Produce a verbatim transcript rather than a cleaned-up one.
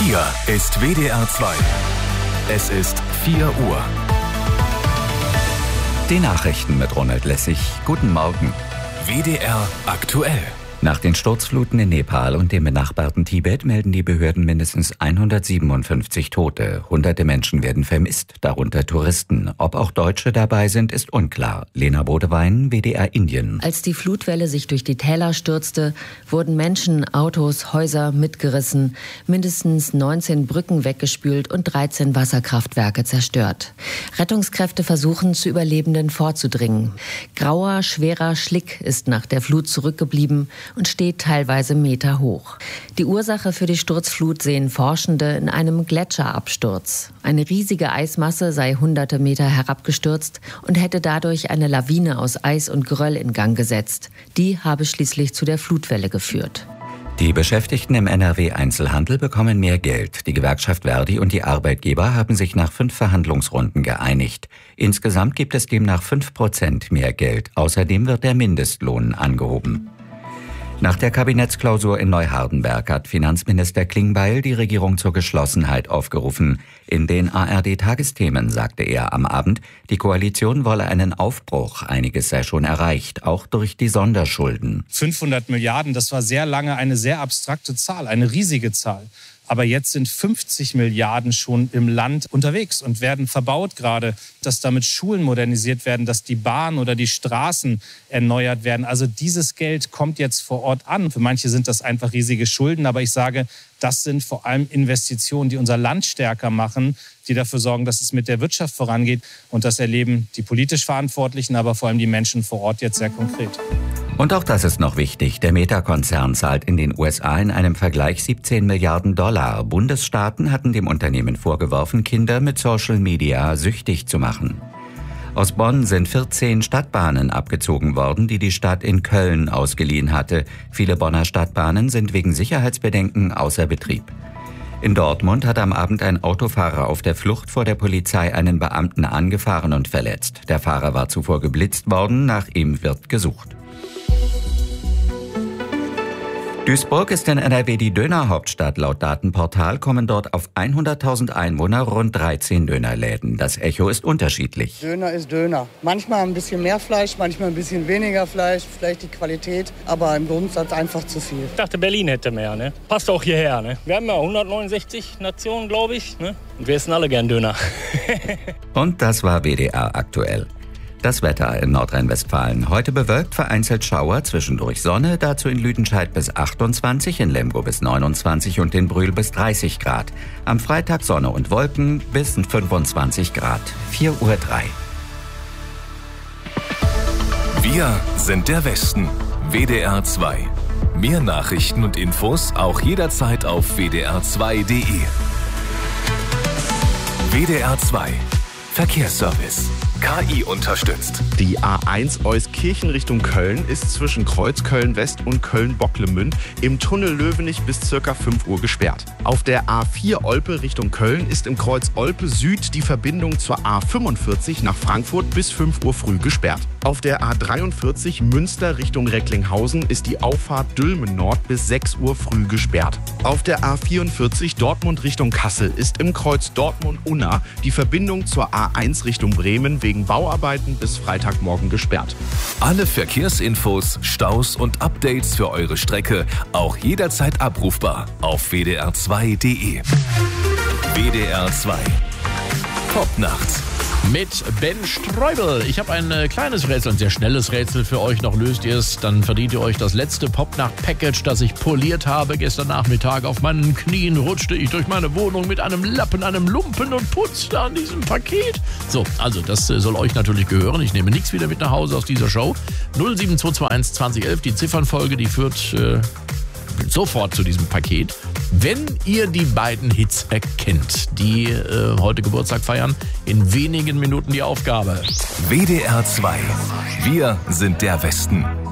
Hier ist W D R zwei. Es ist vier Uhr. Die Nachrichten mit Ronald Lessig. Guten Morgen. W D R aktuell. Nach den Sturzfluten in Nepal und dem benachbarten Tibet melden die Behörden mindestens hundertsiebenundfünfzig Tote. Hunderte Menschen werden vermisst, darunter Touristen. Ob auch Deutsche dabei sind, ist unklar. Lena Bodewein, W D R Indien. Als die Flutwelle sich durch die Täler stürzte, wurden Menschen, Autos, Häuser mitgerissen, mindestens neunzehn Brücken weggespült und dreizehn Wasserkraftwerke zerstört. Rettungskräfte versuchen, zu Überlebenden vorzudringen. Grauer, schwerer Schlick ist nach der Flut zurückgeblieben und steht teilweise Meter hoch. Die Ursache für die Sturzflut sehen Forschende in einem Gletscherabsturz. Eine riesige Eismasse sei hunderte Meter herabgestürzt und hätte dadurch eine Lawine aus Eis und Geröll in Gang gesetzt. Die habe schließlich zu der Flutwelle geführt. Die Beschäftigten im N R W-Einzelhandel bekommen mehr Geld. Die Gewerkschaft Verdi und die Arbeitgeber haben sich nach fünf Verhandlungsrunden geeinigt. Insgesamt gibt es demnach fünf Prozent mehr Geld. Außerdem wird der Mindestlohn angehoben. Nach der Kabinettsklausur in Neuhardenberg hat Finanzminister Klingbeil die Regierung zur Geschlossenheit aufgerufen. In den A R D-Tagesthemen sagte er am Abend, die Koalition wolle einen Aufbruch. Einiges sei schon erreicht, auch durch die Sonderschulden. fünfhundert Milliarden, das war sehr lange eine sehr abstrakte Zahl, eine riesige Zahl. Aber jetzt sind fünfzig Milliarden schon im Land unterwegs und werden verbaut gerade, dass damit Schulen modernisiert werden, dass die Bahn oder die Straßen erneuert werden. Also dieses Geld kommt jetzt vor Ort an. Für manche sind das einfach riesige Schulden, aber ich sage, das sind vor allem Investitionen, die unser Land stärker machen, die dafür sorgen, dass es mit der Wirtschaft vorangeht. Und das erleben die politisch Verantwortlichen, aber vor allem die Menschen vor Ort jetzt sehr konkret. Und auch das ist noch wichtig. Der Meta-Konzern zahlt in den U S A in einem Vergleich siebzehn Milliarden Dollar. Bundesstaaten hatten dem Unternehmen vorgeworfen, Kinder mit Social Media süchtig zu machen. Aus Bonn sind vierzehn Stadtbahnen abgezogen worden, die die Stadt in Köln ausgeliehen hatte. Viele Bonner Stadtbahnen sind wegen Sicherheitsbedenken außer Betrieb. In Dortmund hat am Abend ein Autofahrer auf der Flucht vor der Polizei einen Beamten angefahren und verletzt. Der Fahrer war zuvor geblitzt worden, nach ihm wird gesucht. Duisburg ist in N R W die Dönerhauptstadt. Laut Datenportal kommen dort auf hunderttausend Einwohner rund dreizehn Dönerläden. Das Echo ist unterschiedlich. Döner ist Döner. Manchmal ein bisschen mehr Fleisch, manchmal ein bisschen weniger Fleisch, vielleicht die Qualität, aber im Grundsatz einfach zu viel. Ich dachte, Berlin hätte mehr, ne? Passt auch hierher, ne? Wir haben ja hundertneunundsechzig Nationen, glaube ich, ne? Und wir essen alle gern Döner. Und das war W D R aktuell. Das Wetter in Nordrhein-Westfalen. Heute bewölkt, vereinzelt Schauer, zwischendurch Sonne, dazu in Lüdenscheid bis achtundzwanzig, in Lemgo bis neunundzwanzig und in Brühl bis dreißig Grad. Am Freitag Sonne und Wolken bis fünfundzwanzig Grad. vier Uhr drei. Wir sind der Westen. W D R zwei. Mehr Nachrichten und Infos auch jederzeit auf w d r zwei punkt d e. W D R zwei. Verkehrsservice. K I unterstützt. Die A eins Euskirchen Richtung Köln ist zwischen Kreuzköln West und Köln-Bocklemünd im Tunnel Löwenich bis ca. fünf Uhr gesperrt. Auf der A vier Olpe Richtung Köln ist im Kreuz Olpe Süd die Verbindung zur A fünfundvierzig nach Frankfurt bis fünf Uhr früh gesperrt. Auf der A dreiundvierzig Münster Richtung Recklinghausen ist die Auffahrt Dülmen Nord bis sechs Uhr früh gesperrt. Auf der A vierundvierzig Dortmund Richtung Kassel ist im Kreuz Dortmund-Unna die Verbindung zur A eins Richtung Bremen wegen Bauarbeiten bis Freitagmorgen gesperrt. Alle Verkehrsinfos, Staus und Updates für eure Strecke auch jederzeit abrufbar auf w d r zwei punkt d e. W D R zwei. Popnacht. Mit Ben Streubel. Ich habe ein äh, kleines Rätsel, ein sehr schnelles Rätsel für euch. Noch löst ihr es, dann verdient ihr euch das letzte Popnacht-Package, das ich poliert habe. Gestern Nachmittag auf meinen Knien rutschte ich durch meine Wohnung mit einem Lappen, einem Lumpen und putzte an diesem Paket. So, also das äh, soll euch natürlich gehören. Ich nehme nichts wieder mit nach Hause aus dieser Show. null sieben zwei zwei eins zwanzig elf, die Ziffernfolge, die führt äh, sofort zu diesem Paket. Wenn ihr die beiden Hits erkennt, die äh, heute Geburtstag feiern, in wenigen Minuten die Aufgabe. W D R zwei. Wir sind der Westen.